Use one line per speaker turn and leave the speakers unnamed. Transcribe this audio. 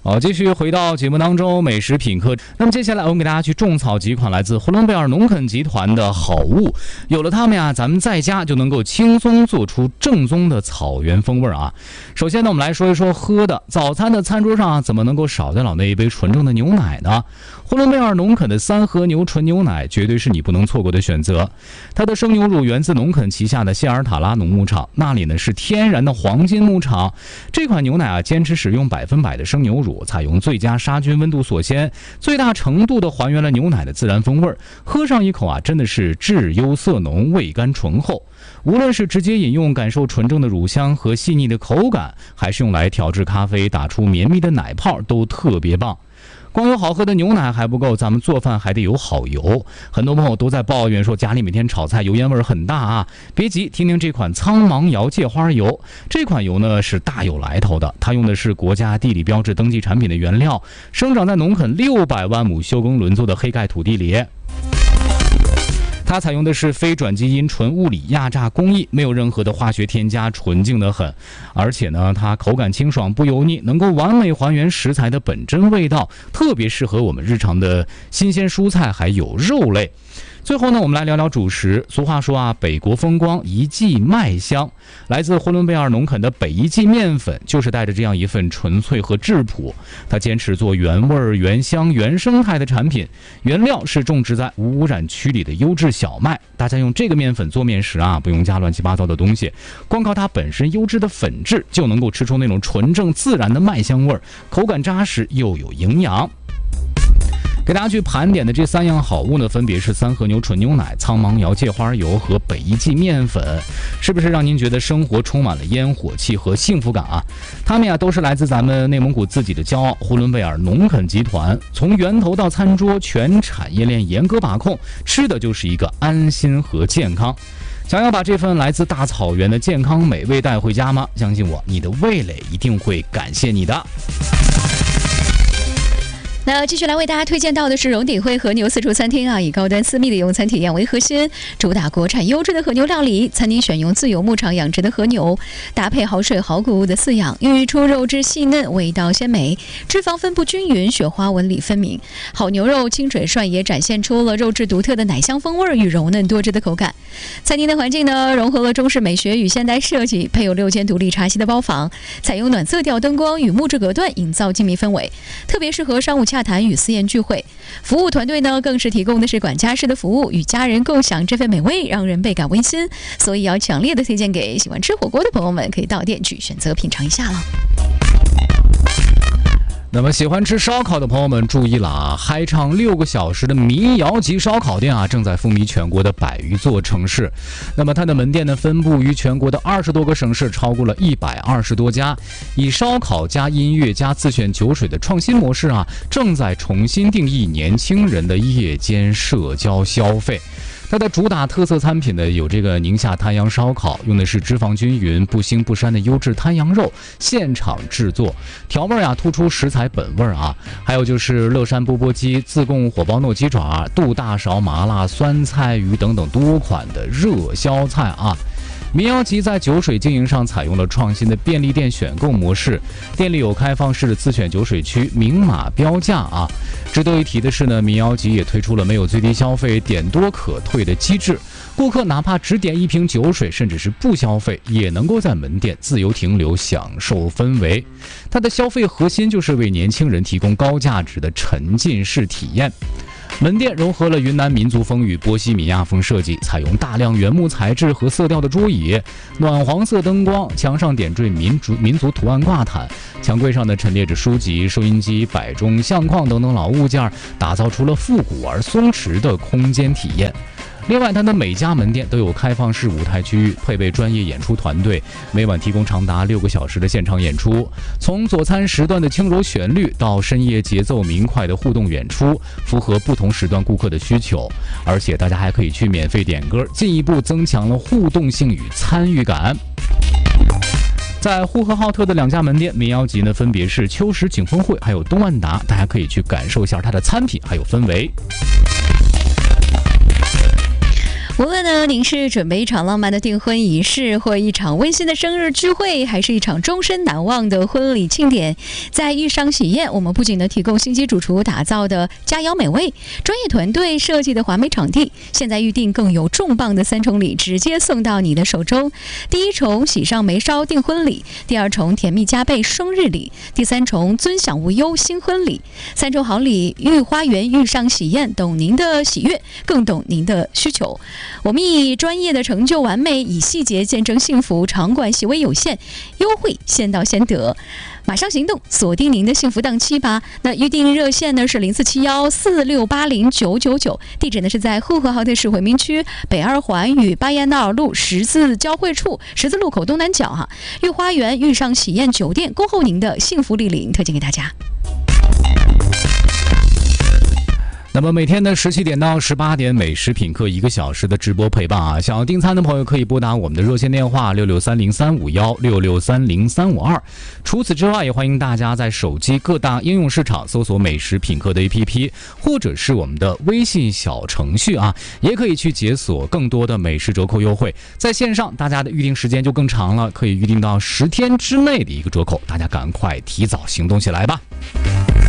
好，继续回到节目当中，美食品客。那么接下来我们给大家去种草几款来自呼伦贝尔农垦集团的好物，有了它们呀，咱们在家就能够轻松做出正宗的草原风味啊。首先呢，我们来说一说喝的。早餐的餐桌上怎么能够少得了那一杯纯正的牛奶呢？呼伦贝尔农垦的三和牛纯牛奶绝对是你不能错过的选择。它的生牛乳源自农垦旗下的谢尔塔拉农牧场，那里呢是天然的黄金牧场。这款牛奶啊，坚持使用100%的生牛乳，采用最佳杀菌温度锁鲜，最大程度的还原了牛奶的自然风味。喝上一口啊，真的是质优色浓，味甘醇厚。无论是直接饮用感受纯正的乳香和细腻的口感，还是用来调制咖啡打出绵密的奶泡，都特别棒。光有好喝的牛奶还不够，咱们做饭还得有好油。很多朋友都在抱怨说家里每天炒菜油烟味很大啊，别急，听听这款苍芒瑶芥花油。这款油呢是大有来头的，它用的是国家地理标志登记产品的原料，生长在农垦600万亩休耕轮作的黑盖土地里。它采用的是非转基因纯物理压榨工艺，没有任何的化学添加，纯净的很。而且呢，它口感清爽不油腻，能够完美还原食材的本真味道，特别适合我们日常的新鲜蔬菜还有肉类。最后呢，我们来聊聊主食。俗话说啊，北国风光，一季麦香。来自呼伦贝尔农垦的北一季面粉，就是带着这样一份纯粹和质朴。它坚持做原味、原香、原生态的产品，原料是种植在无污染区里的优质小麦。大家用这个面粉做面时啊，不用加乱七八糟的东西，光靠它本身优质的粉质，就能够吃出那种纯正自然的麦香味，口感扎实又有营养。给大家去盘点的这3样好物呢，分别是三和牛纯牛奶、苍芒瑶芥花油和北一季面粉。是不是让您觉得生活充满了烟火气和幸福感啊？他们呀都是来自咱们内蒙古自己的骄傲——呼伦贝尔农垦集团。从源头到餐桌，全产业链严格把控，吃的就是一个安心和健康。想要把这份来自大草原的健康美味带回家吗？相信我，你的味蕾一定会感谢你的。
那继续来为大家推荐到的是荣鼎汇和牛私厨餐厅啊，以高端私密的用餐体验为核心，主打国产优质的和牛料理。餐厅选用自有牧场养殖的和牛，搭配好水好谷物的饲养，孕育出肉质细嫩、味道鲜美、脂肪分布均匀、雪花纹理分明。好牛肉清水涮也展现出了肉质独特的奶香风味与柔嫩多汁的口感。餐厅的环境呢，融合了中式美学与现代设计，配有6间独立茶席的包房，采用暖色调灯光与木质隔断，营造静谧氛围，特别适合商务洽谈与私宴聚会。服务团队呢，更是提供的是管家式的服务，与家人共享这份美味，让人倍感温馨。所以要强烈的推荐给喜欢吃火锅的朋友们，可以到店去选择品尝一下了。
那么喜欢吃烧烤的朋友们注意了啊！嗨唱6个小时的民谣级烧烤店啊，正在风靡全国的100余座城市。那么它的门店呢，分布于全国的20多个省市，超过了120多家。以烧烤加音乐加自选酒水的创新模式啊，正在重新定义年轻人的夜间社交消费。它的主打特色餐品呢，有这个宁夏滩羊烧烤，用的是脂肪均匀、不腥不膻的优质滩羊肉，现场制作，调味啊突出食材本味啊。还有就是乐山钵钵鸡、自贡火爆糯鸡爪、杜大勺麻辣酸菜鱼等等多款的热销菜啊。民谣集在酒水经营上采用了创新的便利店选购模式，店里有开放式的自选酒水区，明码标价啊。值得一提的是呢，民谣集也推出了没有最低消费、点多可退的机制，顾客哪怕只点1瓶酒水，甚至是不消费，也能够在门店自由停留，享受氛围。它的消费核心就是为年轻人提供高价值的沉浸式体验。门店融合了云南民族风与波西米亚风设计，采用大量原木材质和色调的桌椅，暖黄色灯光，墙上点缀民族图案挂毯，墙柜上呢陈列着书籍、收音机、摆钟、相框等等老物件，打造出了复古而松弛的空间体验。另外，它的每家门店都有开放式舞台区域，配备专业演出团队，每晚提供长达6个小时的现场演出。从佐餐时段的轻柔旋律到深夜节奏明快的互动演出，符合不同时段顾客的需求。而且大家还可以去免费点歌，进一步增强了互动性与参与感。在呼和浩特的2家门店，民谣集呢分别是秋实景峰会还有东万达，大家可以去感受一下它的餐品还有氛围。
无论呢，您是准备一场浪漫的订婚仪式，或一场温馨的生日聚会，还是一场终身难忘的婚礼庆典，在玉上喜宴，我们不仅能提供星级主厨打造的佳肴美味，专业团队设计的华美场地，现在预定更有重磅的3重礼直接送到你的手中。第一重喜上眉梢订婚礼，第二重甜蜜加倍生日礼，第3重尊享无忧新婚礼。3重好礼，御花园玉上喜宴，懂您的喜悦，更懂您的需求。我们以专业的成就完美，以细节见证幸福，场馆席位有限，优惠先到先得，马上行动，锁定您的幸福档期吧。那预订热线呢是047146809999，地址呢是在呼和浩特市回民区北2环与巴彦淖尔路十字交汇处十字路口东南角哈。御花园御上喜宴酒店恭候您的幸福莅临，推荐给大家。
那么每天的17点到18点，美食品客1个小时的直播陪伴啊！想要订餐的朋友可以拨打我们的热线电话66303516630352。除此之外，也欢迎大家在手机各大应用市场搜索美食品客的 APP， 或者是我们的微信小程序啊，也可以去解锁更多的美食折扣优惠。在线上，大家的预订时间就更长了，可以预订到10天之内的一个折扣，大家赶快提早行动起来吧！